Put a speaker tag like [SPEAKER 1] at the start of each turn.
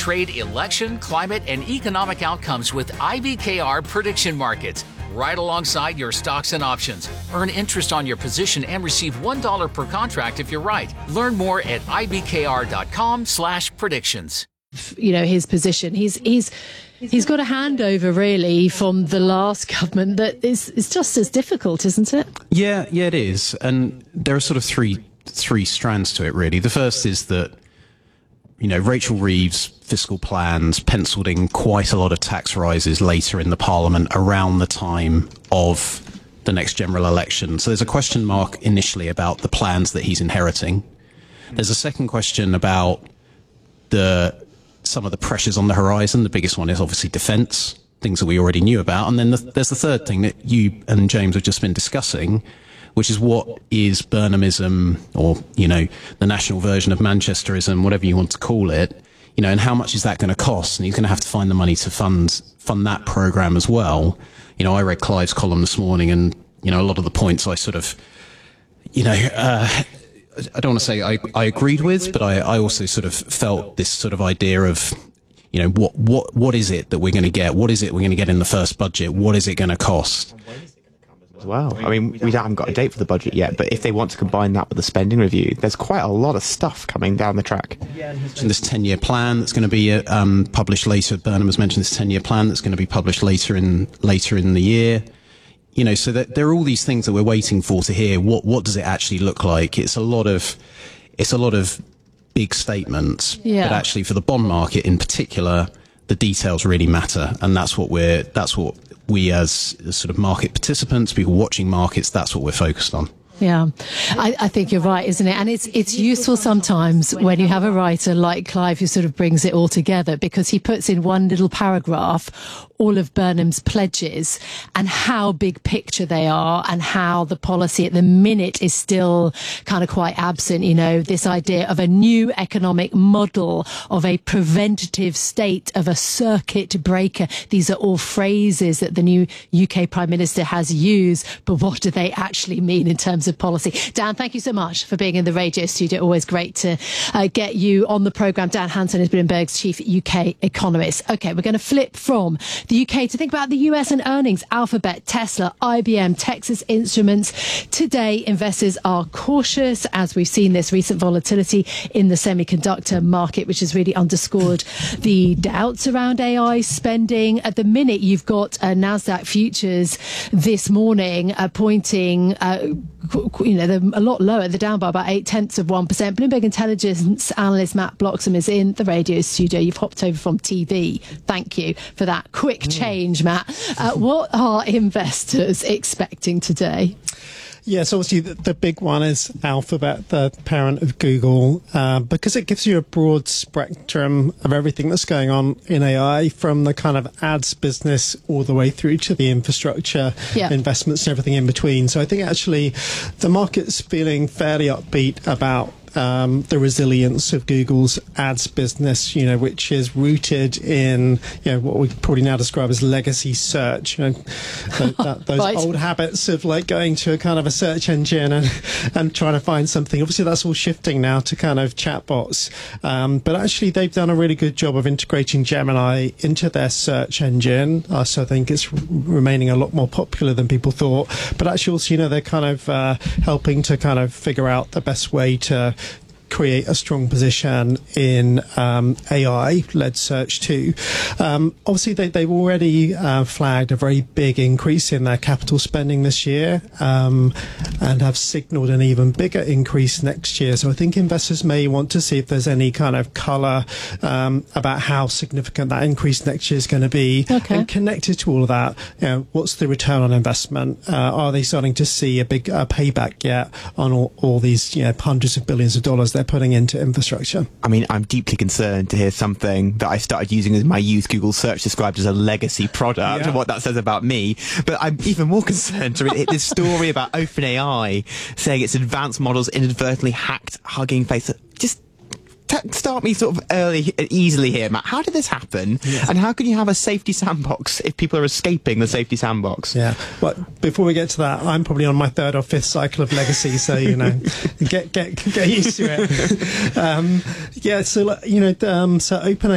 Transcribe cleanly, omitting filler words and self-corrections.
[SPEAKER 1] trade, election, climate, and economic outcomes with IBKR prediction markets. Right alongside your stocks and options. Earn interest on your position and receive $1 per contract if you're right. Learn more at ibkr.com/predictions.
[SPEAKER 2] You know, his position. He's got a handover really from the last government that is just as difficult, isn't it?
[SPEAKER 3] Yeah, it is. And there are sort of three strands to it, really. The first is that, you know, Rachel Reeves' fiscal plans penciled in quite a lot of tax rises later in the Parliament around the time of the next general election. So there's a question mark initially about the plans that he's inheriting. There's a second question about some of the pressures on the horizon. The biggest one is obviously defence, things that we already knew about. And then there's the third thing that you and James have just been discussing, which is what is Burnhamism, or, you know, the national version of Manchesterism, whatever you want to call it, you know, and how much is that going to cost? And he's going to have to find the money to fund that programme as well. You know, I read Clive's column this morning, and, you know, a lot of the points I sort of, you know, I don't want to say I agreed with, but I also sort of felt this sort of idea of, you know, what is it that we're going to get? What is it we're going to get in the first budget? What is it going to cost?
[SPEAKER 4] As well. I mean, we haven't got a date for the budget yet, but if they want to combine that with the spending review, there's quite a lot of stuff coming down the track.
[SPEAKER 3] And this 10-year plan that's going to be published later. Burnham has mentioned this 10-year plan that's going to be published later in the year. You know, so that there are all these things that we're waiting for to hear. What does it actually look like? It's a lot of big statements, but actually for the bond market in particular, the details really matter, and that's what we as sort of market participants, people watching markets, that's what we're focused on.
[SPEAKER 2] Yeah, I think you're right, isn't it? And it's useful sometimes when you have a writer like Clive who sort of brings it all together, because he puts in one little paragraph all of Burnham's pledges and how big picture they are, and how the policy at the minute is still kind of quite absent. You know, this idea of a new economic model, of a preventative state, of a circuit breaker. These are all phrases that the new UK Prime Minister has used, but what do they actually mean in terms of policy? Dan, thank you so much for being in the radio studio. Always great to get you on the programme. Dan Hanson is Bloomberg's chief UK economist. Okay, we're going to flip from the UK to think about the US and earnings. Alphabet, Tesla, IBM, Texas Instruments. Today, investors are cautious as we've seen this recent volatility in the semiconductor market, which has really underscored the doubts around AI spending. At the minute, you've got NASDAQ futures this morning pointing, you know, they're a lot lower. They're down by about 0.8%. Bloomberg Intelligence analyst Matt Bloxham is in the radio studio. You've hopped over from TV. Thank you for that quick change, Matt. What are investors expecting today?
[SPEAKER 5] Yes, obviously the big one is Alphabet, the parent of Google, because it gives you a broad spectrum of everything that's going on in AI, from the kind of ads business all the way through to the infrastructure investments and everything in between. So I think actually the market's feeling fairly upbeat about the resilience of Google's ads business, you know, which is rooted in, you know, what we probably now describe as legacy search, you know, those right. old habits of like going to a kind of a search engine and trying to find something. Obviously, that's all shifting now to kind of chatbots. But actually, they've done a really good job of integrating Gemini into their search engine. So I think it's remaining a lot more popular than people thought. But actually, also, you know, they're kind of helping to kind of figure out the best way to create a strong position in AI-led search too. Obviously, they've already flagged a very big increase in their capital spending this year and have signalled an even bigger increase next year. So I think investors may want to see if there's any kind of colour about how significant that increase next year is going to be. Okay. And connected to all of that, you know, what's the return on investment? Are they starting to see a big payback yet on all these, you know, hundreds of billions of dollars they're putting into infrastructure?
[SPEAKER 4] I mean, I'm deeply concerned to hear something that I started using as my youth Google search described as a legacy product, and what that says about me. But I'm even more concerned to read this story about OpenAI saying its advanced models inadvertently hacked Hugging Face. Just start me sort of easily here, Matt. How did this happen? Yes. And how can you have a safety sandbox if people are escaping the safety sandbox?
[SPEAKER 5] Yeah. Well, before we get to that, I'm probably on my third or fifth cycle of legacy, so, you know, get used to it. So, you know, so OpenAI